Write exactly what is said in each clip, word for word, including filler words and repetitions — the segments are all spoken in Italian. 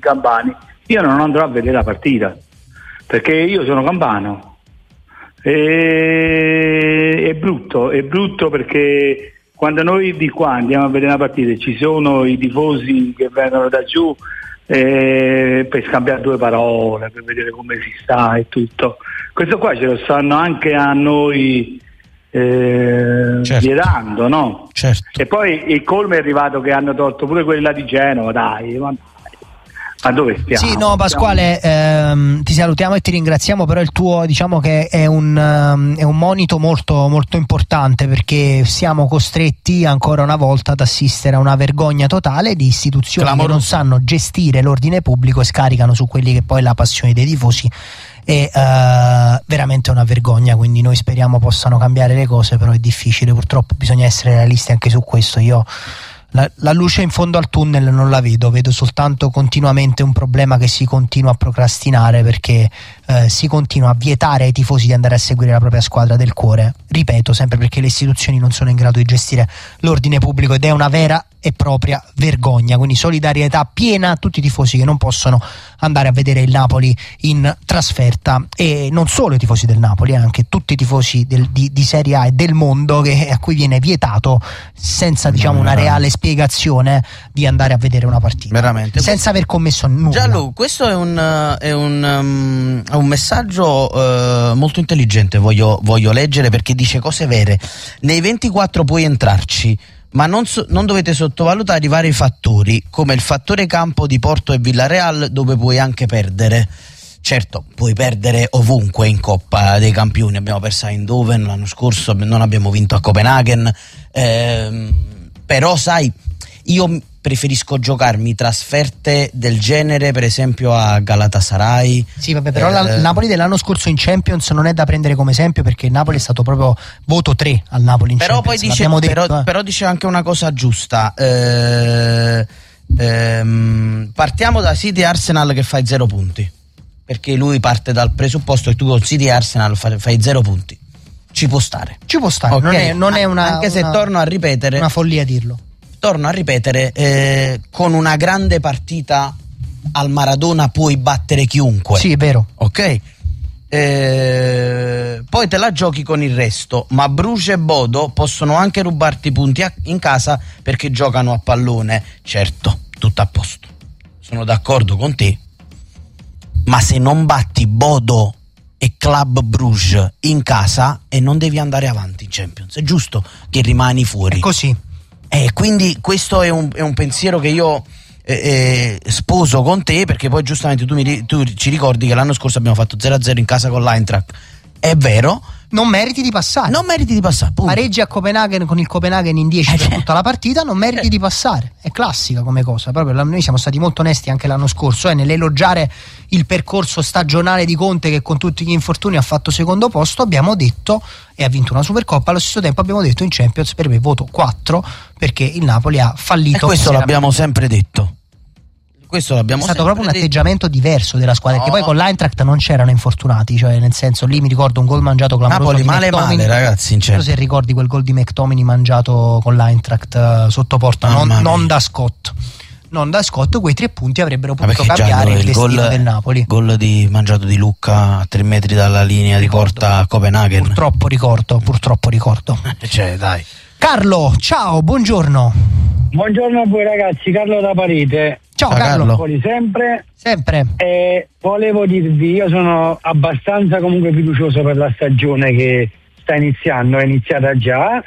campani, io non andrò a vedere la partita, perché io sono campano. E... è brutto, è brutto perché quando noi di qua andiamo a vedere una partita e ci sono i tifosi che vengono da giù eh, per scambiare due parole, per vedere come si sta e tutto, questo qua ce lo stanno anche a noi eh, certo. vietando, no? Certo. E poi il colmo è arrivato che hanno tolto pure quella di Genova, dai, ma Ma dove stiamo? Sì, no, Pasquale, ehm, ti salutiamo e ti ringraziamo, però il tuo, diciamo che è un, um, è un monito molto, molto importante, perché siamo costretti ancora una volta ad assistere a una vergogna totale di istituzioni Clamoroso. che non sanno gestire l'ordine pubblico e scaricano su quelli che poi è la passione dei tifosi. È uh, veramente una vergogna, quindi noi speriamo possano cambiare le cose, però è difficile, purtroppo bisogna essere realisti anche su questo. Io La, la luce in fondo al tunnel non la vedo, vedo soltanto continuamente un problema che si continua a procrastinare, perché eh, si continua a vietare ai tifosi di andare a seguire la propria squadra del cuore, ripeto, sempre perché le istituzioni non sono in grado di gestire l'ordine pubblico, ed è una vera e propria vergogna. Quindi solidarietà piena a tutti i tifosi che non possono andare a vedere il Napoli in trasferta, e non solo i tifosi del Napoli, anche tutti i tifosi del, di, di Serie A e del mondo, che, a cui viene vietato senza diciamo una reale spiegazione di andare a vedere una partita, veramente, senza aver commesso nulla. Gianlu, questo è un, è un, um, è un messaggio uh, molto intelligente, voglio, voglio leggere, perché dice cose vere. Nei ventiquattro puoi entrarci, ma non, so, non dovete sottovalutare i vari fattori, come il fattore campo di Porto e Villarreal, dove puoi anche perdere. Certo, puoi perdere ovunque in Coppa dei Campioni, abbiamo perso a Eindhoven l'anno scorso, non abbiamo vinto a Copenaghen, ehm, però sai, io preferisco giocarmi trasferte del genere, per esempio a Galatasaray. Sì, vabbè, però eh, il Napoli dell'anno scorso in Champions non è da prendere come esempio, perché il Napoli è stato proprio voto tre al Napoli in però Champions. Poi dice, detto, però, eh. però dice anche una cosa giusta. Eh, ehm, partiamo da City Arsenal che fai zero punti, perché lui parte dal presupposto che tu con City Arsenal fai, fai zero punti. Ci può stare. Ci può stare, okay. non, è, non è una anche se una, torno a ripetere, una follia dirlo. Torno a ripetere, eh, con una grande partita al Maradona puoi battere chiunque. Sì, è vero. Ok? Eh, poi te la giochi con il resto, ma Bruges e Bodo possono anche rubarti punti a, in casa, perché giocano a pallone. Certo, tutto a posto. Sono d'accordo con te. Ma se non batti Bodo e Club Bruges in casa, e non devi andare avanti in Champions, è giusto che rimani fuori. È così. E quindi questo è un, è un pensiero che io eh, eh, sposo con te, perché poi giustamente tu, mi, tu ci ricordi che l'anno scorso abbiamo fatto zero a zero in casa con l'Eintracht. È vero, non meriti di passare. Non meriti di passare, punto. Pareggi a Copenaghen con il Copenaghen in dieci eh, per tutta la partita, non meriti eh. di passare. È classica come cosa. Proprio noi siamo stati molto onesti anche l'anno scorso, eh, nell'elogiare il percorso stagionale di Conte, che con tutti gli infortuni ha fatto secondo posto. Abbiamo detto, e ha vinto una Supercoppa, allo stesso tempo abbiamo detto in Champions per me voto quattro, perché il Napoli ha fallito. E questo l'abbiamo sempre detto. Questo l'abbiamo è stato proprio un detto. atteggiamento diverso della squadra, no. Che poi con l'Eintracht non c'erano infortunati, cioè nel senso, lì mi ricordo un gol mangiato clamoroso Napoli di male McTominay. male ragazzi, in non so se ricordi quel gol di McTominay mangiato con l'Eintracht uh, sotto porta, non, non da Scott non da Scott quei tre punti avrebbero potuto cambiare il, il destino gol, del Napoli. Gol di mangiato di Lucca a tre metri dalla linea ricordo. Di porta a Copenaghen. Purtroppo ricordo, purtroppo ricordo. Cioè, dai. Carlo, ciao, buongiorno. Buongiorno a voi ragazzi, Carlo da Parete. Ciao, ciao Carlo. Carlo. Sempre. Sempre. E volevo dirvi, io sono abbastanza comunque fiducioso per la stagione che sta iniziando, è iniziata già.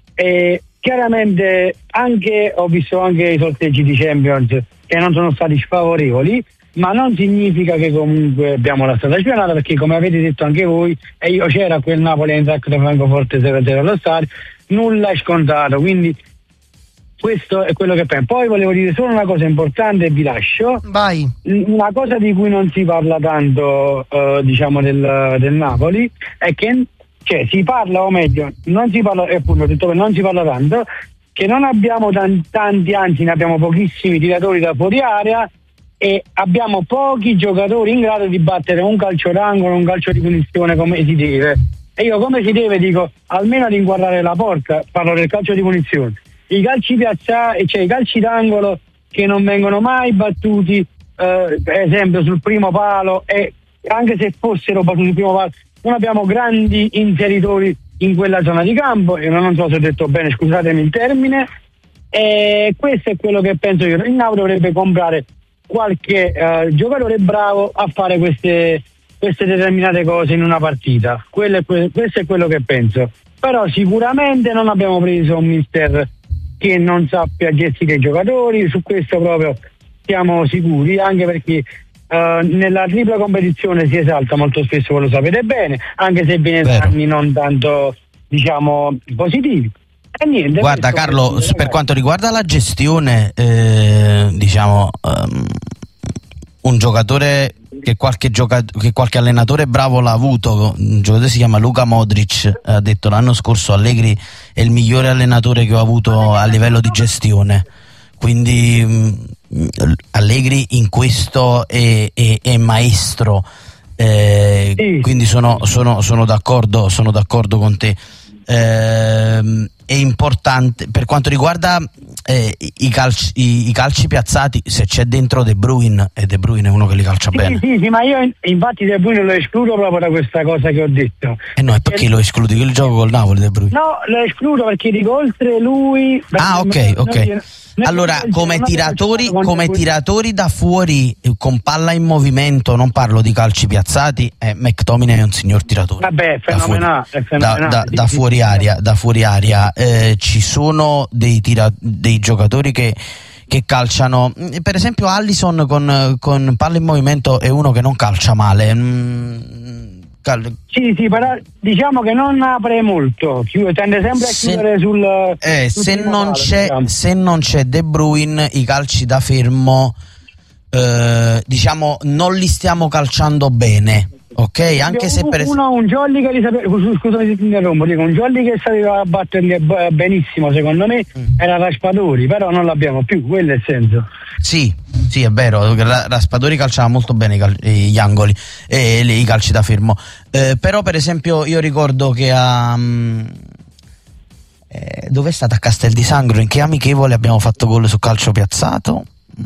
E chiaramente anche ho visto anche i sorteggi di Champions che non sono stati sfavorevoli, ma non significa che comunque abbiamo la strada spianata, perché come avete detto anche voi, e io c'era quel Napoli Eintracht Francoforte zero a zero allo stadio, nulla è scontato, quindi questo è quello che penso. Poi volevo dire solo una cosa importante e vi lascio. Vai. Una cosa di cui non si parla tanto eh, diciamo del, del Napoli è che cioè, si parla, o meglio non si parla, eh, appunto, detto che non si parla tanto, che non abbiamo tanti, tanti anzi ne abbiamo pochissimi tiratori da fuori area, e abbiamo pochi giocatori in grado di battere un calcio d'angolo, un calcio di punizione come si deve. E io come si deve dico almeno ad inguardare la porta, parlo del calcio di punizione. I calci piazzati, cioè i calci d'angolo che non vengono mai battuti eh, per esempio sul primo palo, e anche se fossero battuti sul primo palo non abbiamo grandi inseritori in quella zona di campo. Io non so se ho detto bene, scusatemi il termine, e questo è quello che penso io. Il Napoli dovrebbe comprare qualche eh, giocatore bravo a fare queste, queste determinate cose in una partita. Quello è, questo è quello che penso. Però sicuramente non abbiamo preso un mister che non sappia gestire i giocatori, su questo proprio siamo sicuri, anche perché uh, nella tripla competizione si esalta molto spesso, voi lo sapete bene, anche se viene da anni non tanto, diciamo, positivi. E niente, guarda Carlo, per, per quanto riguarda la gestione, eh, diciamo, um, un giocatore che qualche, gioca- che qualche allenatore bravo l'ha avuto, un giocatore si chiama Luka Modric, ha detto l'anno scorso Allegri è il migliore allenatore che ho avuto a livello di gestione, quindi mh, Allegri in questo è, è, è maestro, eh, sì. Quindi sono, sono, sono d'accordo, sono d'accordo con te. Eh, è importante per quanto riguarda eh, i, calci, i, i calci piazzati, se c'è dentro De Bruyne, e De Bruyne è uno che li calcia sì, bene. Sì, sì, ma io infatti De Bruyne lo escludo proprio da questa cosa che ho detto. E eh no, e perché lo escludi? Che il gioco col Napoli De Bruyne? No, lo escludo perché dico oltre lui. Ah, ok, ok. Noi, allora, come tiratori, come tiratori da fuori con palla in movimento, non parlo di calci piazzati, eh, McTominay è un signor tiratore. Vabbè, è fenomenale, da fuori, è fenomenale. Da, da, da fuori aria, da fuori aria. Eh, ci sono dei, tira, dei giocatori che, che calciano, per esempio Alisson con, con palla in movimento è uno che non calcia male. Mm, cal- Sì, sì, però diciamo che non apre molto, chiude, tende sempre a chiudere se, sul, eh, sul se, non palo, c'è, diciamo. se non c'è De Bruyne, i calci da fermo eh, diciamo non li stiamo calciando bene, ok? Anche se per uno, un Jolly che li sapeva, scusami se ti interrompo, dico, un Jolly che sapeva batterli benissimo secondo me mm. era Raspadori, però non l'abbiamo più, quello è il senso. Sì, sì, è vero, Raspadori calciava molto bene i cal- gli angoli e i calci da fermo, eh, però per esempio io ricordo che a um, eh, dove è stata a Castel di Sangro, in che amichevole abbiamo fatto gol su calcio piazzato?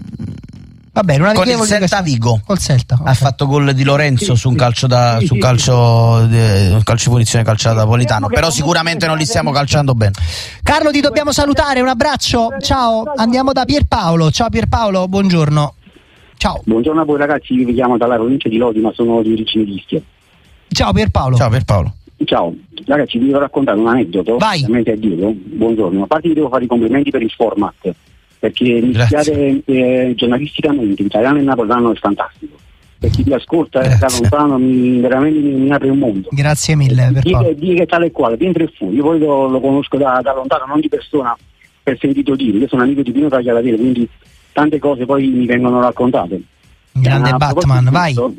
Vabbè, una con il Celta Vigo, col Celta, okay. Ha fatto gol di Lorenzo sì, su un calcio da sì, su un sì, calcio sì. Un calcio di punizione calciato da Napolitano, però sicuramente non li stiamo calciando bene. Carlo, ti dobbiamo salutare, un abbraccio, ciao, andiamo da Pierpaolo. Ciao Pierpaolo, buongiorno. Ciao. Buongiorno a voi ragazzi, vi chiamo dalla provincia di Lodi, ma sono di origine di Ischia. Ciao Pierpaolo. Ciao Pierpaolo. Ciao, ragazzi, vi devo raccontare un aneddoto. Vai. A Dio. Buongiorno, a parte vi devo fare i complimenti per il format, perché mischiare eh, giornalisticamente italiano e napoletano è fantastico, per chi vi ascolta e da lontano mi, veramente mi, mi apre un mondo. Grazie mille per dire, dire che tale e quale, dentro e fuori. Io poi lo, lo conosco da, da lontano, non di persona, per sentito dire. Io sono amico di Pino Tagliatelle, quindi tante cose poi mi vengono raccontate. Grande eh, Batman, vai. Questo,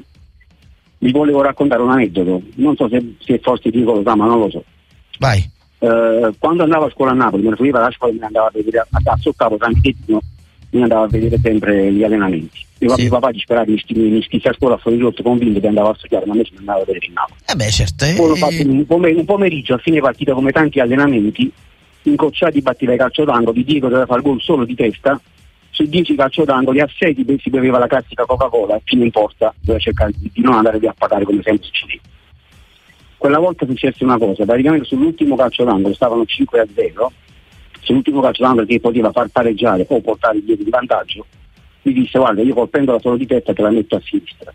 vi volevo raccontare un aneddoto, non so se, se forse dico lo sa, ma non lo so. Vai. Uh, quando andavo a scuola a Napoli, me ne fuggiva la scuola e mi andavo a vedere a cazzo capo tranquillino, mi andavo a vedere sempre gli allenamenti. Io sì. Papà disperava mi, mi iscrisse a scuola fuori rotto, convinto che andavo a studiare, ma invece mi andavo a vedere in Napoli. Eh beh, certo. Poi ho fatto un, pomer- un pomeriggio a fine partita, come tanti allenamenti, incocciati batteva i calcio d'angolo, Diego doveva fare il gol solo di testa, su dieci calcio d'angolo a sei si beveva la classica Coca-Cola, fino in porta, doveva cercare di, di non andare via a pagare come sempre succedeva. Quella volta successe una cosa, praticamente sull'ultimo calcio d'angolo stavano cinque a zero, sull'ultimo calcio d'angolo che poteva far pareggiare o portare il Diego in vantaggio, mi disse guarda io colpendola solo di testa te la metto a sinistra.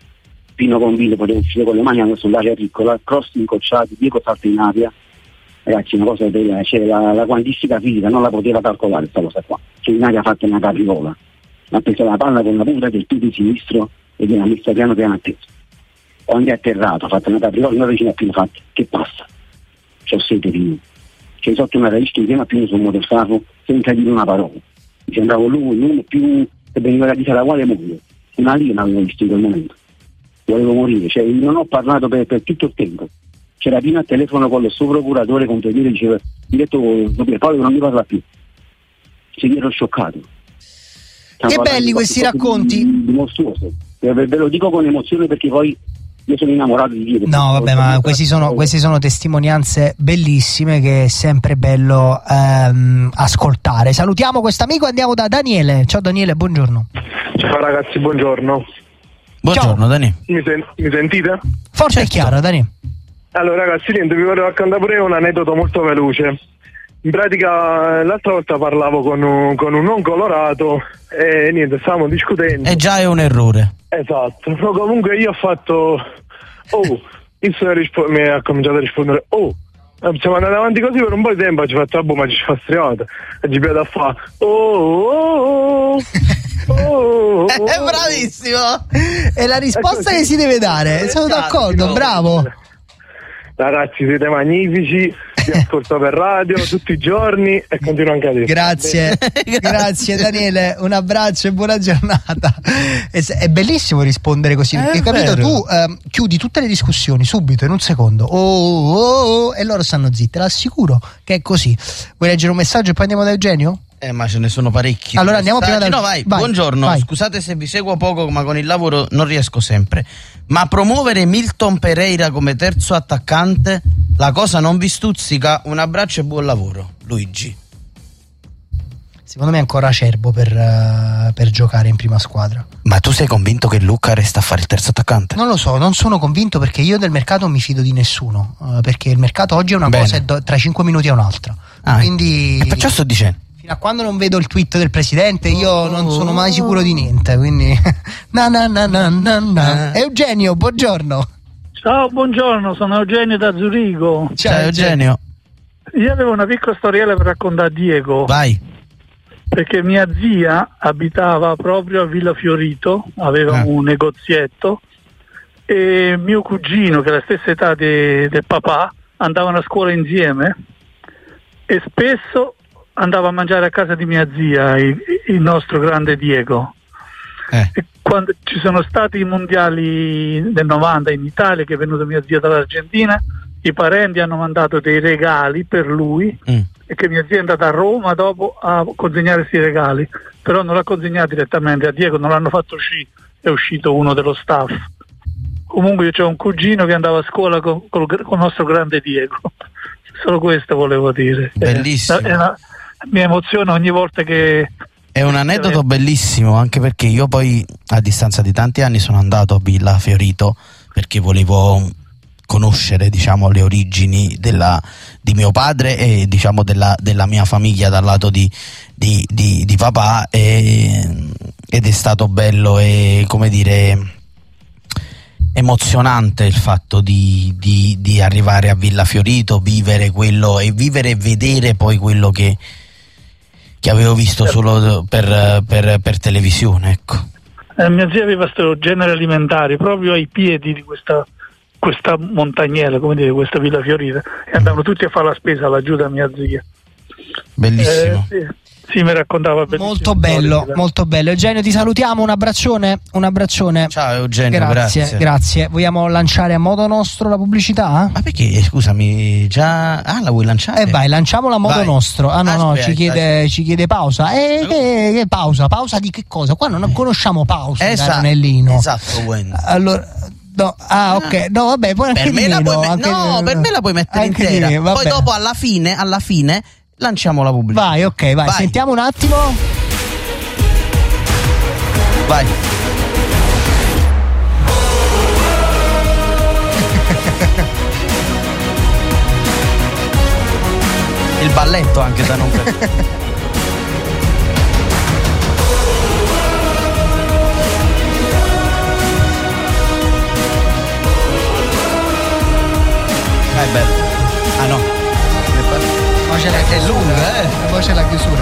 Pino convinto potevo uscire con le mani sull'area piccola, cross incocciati, Diego salta in aria, ragazzi una cosa bella, c'era la, la quantistica fisica, non la poteva calcolare questa cosa qua, che in aria ha fatto una capriola, ha preso la palla con la punta del piede sinistro e gliela messa piano piano a testa. Quando è atterrato, ha fatto una capriola, una vicina a Pino fatto, che passa? C'ho sete Pino. C'è sotto una radice insieme a Pino sul motorfafo senza dire una parola. Mi sembrava lui, l'uomo più che veniva da dire la quale moglie. Una lì non avevo visto in quel momento. Volevo morire, cioè non ho parlato per, per tutto il tempo. C'era Pino al telefono con il suo procuratore con Pedro e diceva, diretto Paolo non mi parla più. Se mi ero scioccato. Che belli questi racconti. Di, di mostruoso. Ve, ve lo dico con emozione perché poi io sono innamorato di Diego. No, vabbè, ma questi sono, queste sono testimonianze bellissime che è sempre bello ehm, ascoltare. Salutiamo quest'amico e andiamo da Daniele. Ciao Daniele, buongiorno. Ciao ragazzi, buongiorno. Buongiorno Ciao. Dani. Mi, sen- mi sentite? Forte Certo. e chiaro, Dani. Allora ragazzi, niente, vi volevo raccontare pure un aneddoto molto veloce. In pratica l'altra volta parlavo con un, con un non colorato e niente, stavamo discutendo. E già è un errore. Esatto, no, comunque io ho fatto oh, il rispo- mi ha cominciato a rispondere oh, siamo andati avanti così per un po' di tempo, ci ho fatto boh, ma ci fa striata e ci piace a fare oh oh oh, oh, È oh. bravissimo! È la risposta Ecco, che si deve dare, sono Esatto, d'accordo, no. bravo. Ragazzi, siete magnifici, vi ascolto per radio tutti i giorni e continuo anche adesso. Grazie, grazie Daniele, un abbraccio e buona giornata. È, è bellissimo rispondere così, È perché capito, vero. tu ehm, chiudi tutte le discussioni subito in un secondo oh, oh, oh, e loro stanno zitti, l'assicuro che è così. Vuoi leggere un messaggio e poi andiamo da Eugenio? Eh, ma ce ne sono parecchi. Allora andiamo prima dal... No, vai. vai, Buongiorno, vai. scusate se vi seguo poco, ma con il lavoro non riesco sempre. Ma promuovere Milton Pereira come terzo attaccante, la cosa non vi stuzzica? Un abbraccio e buon lavoro, Luigi. Secondo me è ancora acerbo per, uh, per giocare in prima squadra. Ma tu sei convinto che Luca resta a fare il terzo attaccante? Non lo so, non sono convinto, perché io del mercato non mi fido di nessuno, uh, perché il mercato oggi è una Bene. cosa e do- tra cinque minuti è un'altra. Ah, Quindi e perciò sto dicendo. fino a quando non vedo il tweet del presidente io non sono mai sicuro di niente, quindi na na na na na na. Eugenio, buongiorno. Ciao, buongiorno, sono Eugenio da Zurigo. Ciao Eugenio. Io avevo una piccola storiella per raccontare a Diego, Vai. perché mia zia abitava proprio a Villa Fiorito, aveva Ah. un negozietto, e mio cugino, che è la stessa età de- del papà, andavano a scuola insieme e spesso andava a mangiare a casa di mia zia, il, il nostro grande Diego. Eh. E quando ci sono stati i mondiali del novanta in Italia, che è venuta mia zia dall'Argentina, i parenti hanno mandato dei regali per lui, Mm. e che mia zia è andata a Roma dopo a consegnare questi regali, però non l'ha consegnato direttamente a Diego, non l'hanno fatto uscire, è uscito uno dello staff. Comunque io c'ho un cugino che andava a scuola con, col, con il nostro grande Diego. Solo questo volevo dire. Bellissimo. Eh, è una- mi emoziona ogni volta che... È un aneddoto bellissimo, anche perché io poi a distanza di tanti anni sono andato a Villa Fiorito perché volevo conoscere, diciamo, le origini della, di mio padre e, diciamo, della, della mia famiglia dal lato di, di, di, di papà, e, ed è stato bello e, come dire, emozionante il fatto di, di, di arrivare a Villa Fiorito, vivere quello e vivere e vedere poi quello che che avevo visto solo per, per, per televisione, ecco. Eh, mia zia aveva questo genere alimentare proprio ai piedi di questa, questa montagnella, come dire, questa Villa Fiorita, e andavano tutti a fare la spesa laggiù da mia zia. Bellissimo. Eh, sì, sì, mi raccontava bellissimo. Molto bello, molto bello. Eugenio, ti salutiamo, un abbraccione, un abbraccione. Ciao Eugenio, Grazie, grazie. grazie. Vogliamo lanciare a modo nostro la pubblicità? Ma perché, scusami, già... Ah, la vuoi lanciare? E vai, lanciamola a modo Vai. nostro. Ah no, no, Aspetta, ci chiede, ci chiede pausa. E Ma- che, che pausa? Pausa di che cosa? Qua non conosciamo pausa, Esatto, Caronellino. esatto, Wendy. Allora, no, ah, ok, no, vabbè, poi anche Per di me la meno, puoi me- anche no, di- per me la puoi mettere anche di intera. meno, Poi vabbè. dopo alla fine, alla fine lanciamo la pubblicità. Vai, ok, vai, Vai. sentiamo un attimo. Vai. Il balletto anche da non perdere. Ah, è bello. Ah no. Ma c'è la chiusura, lunga, eh. Poi c'è la chiusura.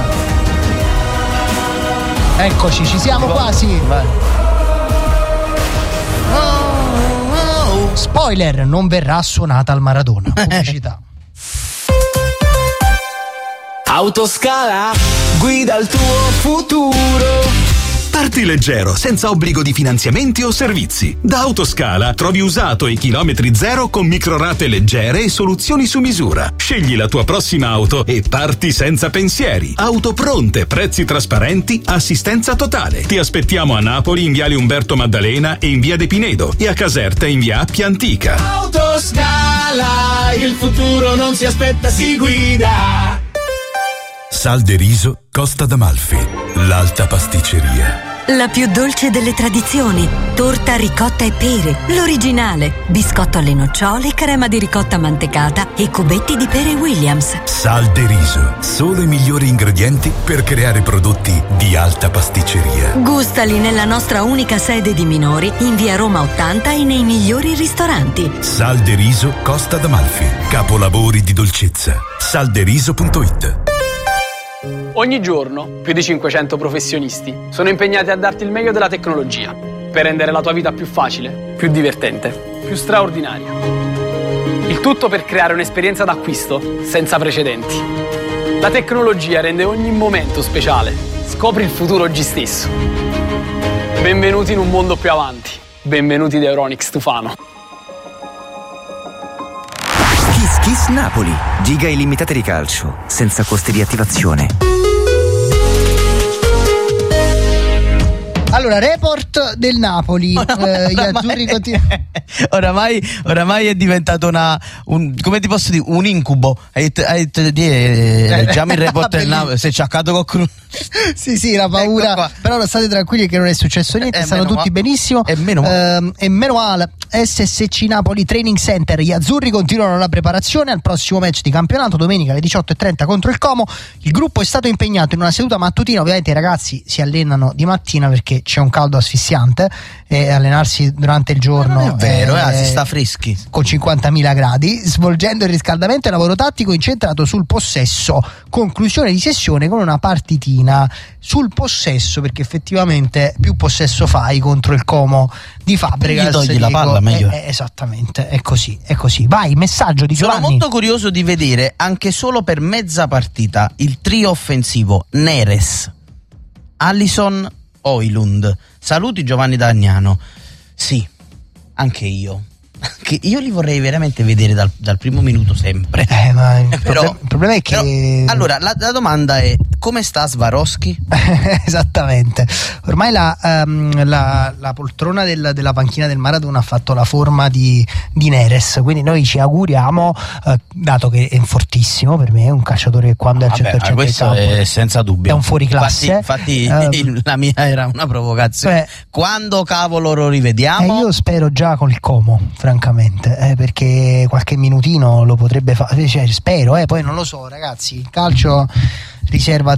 Eccoci, ci siamo quasi. Vai. Spoiler, non verrà suonata al Maradona. Pubblicità. Autoscala, guida il tuo futuro. Parti leggero, senza obbligo di finanziamenti o servizi. Da Autoscala trovi usato e chilometri zero con microrate leggere e soluzioni su misura. Scegli la tua prossima auto e parti senza pensieri. Auto pronte, prezzi trasparenti, assistenza totale. Ti aspettiamo a Napoli in viale Umberto Maddalena e in via De Pinedo e a Caserta in via Appia Antica. Autoscala, il futuro non si aspetta, si guida. Sal de Riso, Costa d'Amalfi, l'alta pasticceria. La più dolce delle tradizioni, torta ricotta e pere, l'originale, biscotto alle nocciole, crema di ricotta mantecata e cubetti di pere Williams. Sal de Riso, solo i migliori ingredienti per creare prodotti di alta pasticceria. Gustali nella nostra unica sede di Minori, in via Roma ottanta e nei migliori ristoranti. Sal de Riso, Costa d'Amalfi, capolavori di dolcezza. salderiso punto it. Ogni giorno più di cinquecento professionisti sono impegnati a darti il meglio della tecnologia per rendere la tua vita più facile, più divertente, più straordinaria. Il tutto per creare un'esperienza d'acquisto senza precedenti. La tecnologia rende ogni momento speciale. Scopri il futuro oggi stesso. Benvenuti in un mondo più avanti. Benvenuti da Euronics Tufano. Kiss Kiss Napoli. Giga illimitate di calcio, senza costi di attivazione. Allora, report del Napoli. Oramai, eh, gli azzurri continuano. Oramai, oramai è diventato una un, come ti posso dire, un incubo. Hai detto leggiamo il report del Napoli. Si è ciaccato qualcuno. Sì, sì, la paura. Ecco, però state tranquilli che non è successo niente, eh, stanno tutti ma... benissimo. E meno male. Eh, e meno male. S S C Napoli Training Center. Gli azzurri continuano la preparazione al prossimo match di campionato domenica alle diciotto e trenta contro il Como. Il gruppo è stato impegnato in una seduta mattutina. Ovviamente i ragazzi si allenano di mattina perché c'è un caldo asfissiante e allenarsi durante il giorno non è vero, eh, eh, si sta freschi con cinquantamila gradi, svolgendo il riscaldamento e il lavoro tattico incentrato sul possesso. Conclusione di sessione con una partitina sul possesso, perché effettivamente più possesso fai contro il Como di Fabregas, gli togli la palla meglio. Eh, eh, esattamente, è così, è così. Vai, messaggio di Giovanni. Sono molto curioso di vedere anche solo per mezza partita il trio offensivo Neres, Alisson, Højlund. Saluti Giovanni Dagnano. Sì, anche io. Che io li vorrei veramente vedere dal, dal primo minuto sempre. Eh, ma il, però, problem- il problema è che però, allora la, la domanda è: come sta Swarovski? Esattamente. Ormai la, um, la, la poltrona del, della panchina del Maradona ha fatto la forma di, di Neres, quindi noi ci auguriamo, uh, dato che è fortissimo, per me è un calciatore che quando è al cento per cento questo del campo è senza dubbio, è un fuoriclasse. Infatti, infatti um, la mia era una provocazione. Beh, quando cavolo lo rivediamo? Eh, io spero già con il Como, francamente, eh, perché qualche minutino lo potrebbe fare, cioè, spero, eh, poi non lo so, ragazzi, il calcio riserva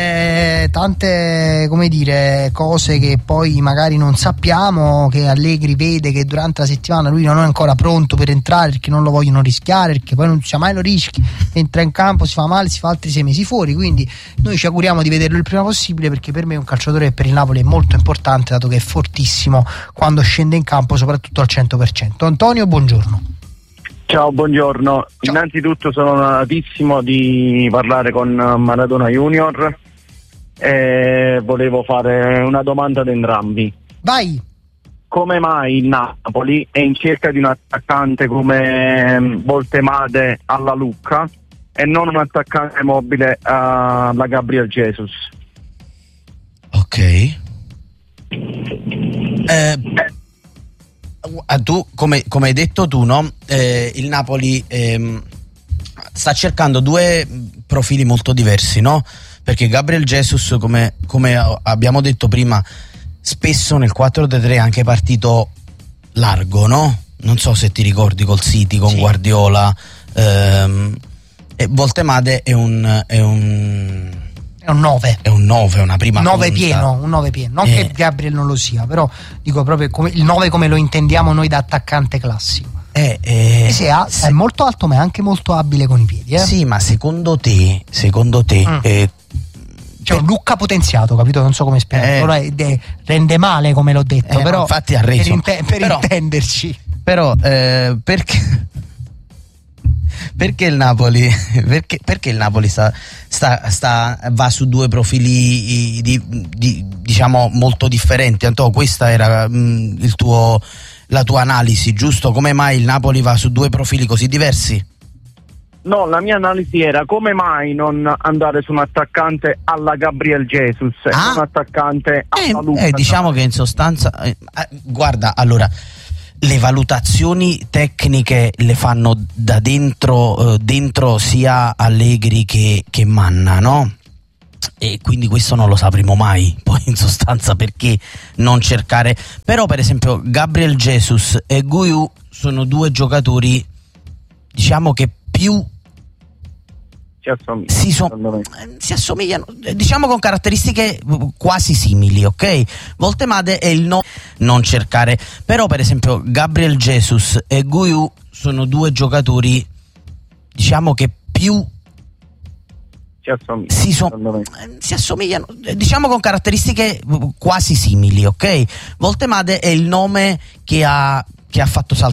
tante tante come dire cose che poi magari non sappiamo, che Allegri vede che durante la settimana lui non è ancora pronto per entrare perché non lo vogliono rischiare, perché poi non sa mai lo rischi, entra in campo, si fa male, si fa altri sei mesi fuori, quindi noi ci auguriamo di vederlo il prima possibile, perché per me è un calciatore che per il Napoli è molto importante, dato che è fortissimo quando scende in campo, soprattutto al cento per cento. Antonio, buongiorno. Ciao, buongiorno. Ciao. Innanzitutto sono onoratissimo di parlare con Maradona Junior e volevo fare una domanda ad entrambi. Vai! Come mai il Napoli è in cerca di un attaccante come Voltemade alla Lucca e non un attaccante mobile alla Gabriel Jesus? Ok. Eh... Tu, come, come hai detto tu, no? Eh, il Napoli ehm, sta cercando due profili molto diversi, no? Perché Gabriel Jesus, come, come abbiamo detto prima, spesso nel quattro tre tre è anche partito largo, no? Non so se ti ricordi col City, con sì. Guardiola. Ehm, e Voltemade è un... È un È un nove. È un nove, una prima nove punta. pieno, un nove pieno. Non eh. che Gabriel non lo sia, però dico proprio come, il nove come lo intendiamo noi da attaccante classico. Eh, eh, se ha, se... È molto alto, ma è anche molto abile con i piedi. Eh? Sì, ma secondo te, secondo te, mm. eh, c'è un Lucca potenziato, capito? Non so come spiegare. Eh. Eh, rende male, come l'ho detto, eh, però infatti ha reso. Per, inte- per però, intenderci. Però, eh, perché? perché il Napoli perché, perché il Napoli sta, sta, sta va su due profili di, di, diciamo molto differenti? Antonio, questa era mh, il tuo, la tua analisi, giusto? Come mai il Napoli va su due profili così diversi? No, la mia analisi era come mai non andare su un attaccante alla Gabriel Jesus, ah. un attaccante alla eh, Luca. Eh, diciamo che in sostanza eh, guarda, allora le valutazioni tecniche le fanno da dentro, eh, dentro sia Allegri che, che Manna, no? E quindi questo non lo sapremo mai. Poi in sostanza perché non cercare. Però per esempio Gabriel Jesus e Guiu sono due giocatori, diciamo che più si assomigliano, si, so, si assomigliano, diciamo con caratteristiche quasi simili, ok? Voltemade è il no, non cercare. Però per esempio Gabriel Jesus e Guiu sono due giocatori, diciamo che più si assomigliano, si, so, si assomigliano, diciamo con caratteristiche quasi simili, ok? Voltemade è il nome che ha che ha fatto saltare